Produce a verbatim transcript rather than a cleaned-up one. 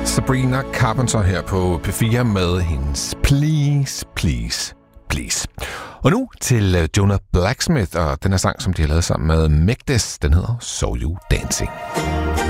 Sabrina Carpenter her på P fire med hendes Please, Please, Please. Og nu til Jonah Blacksmith og den her sang, som de har lavet sammen med Megdes. Den hedder So You Dancing.